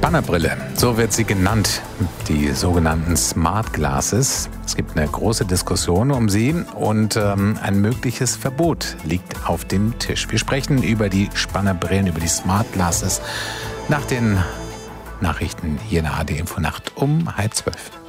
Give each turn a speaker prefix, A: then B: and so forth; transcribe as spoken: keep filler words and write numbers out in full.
A: Spannerbrille, so wird sie genannt, die sogenannten Smart Glasses. Es gibt eine große Diskussion um sie und ähm, ein mögliches Verbot liegt auf dem Tisch. Wir sprechen über die Spannerbrillen, über die Smart Glasses nach den Nachrichten hier in der A R D Infonacht um halb zwölf.